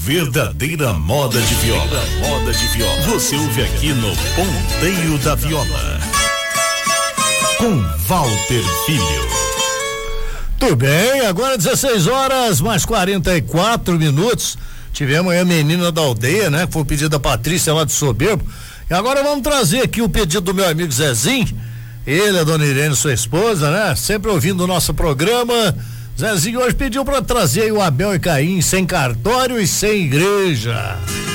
verdadeira moda de viola. Moda de viola. Você ouve aqui no Ponteio da Viola. Com Walter Filho. Tudo bem, agora 16 horas mais 44 minutos. Tivemos aí a menina da aldeia, né? Que foi o pedido da Patrícia lá de Soberbo. E agora vamos trazer aqui o pedido do meu amigo Zezinho. Ele, a dona Irene, sua esposa, né? Sempre ouvindo o nosso programa. Zezinho hoje pediu para trazer aí o Abel e Caim sem cartório e sem igreja.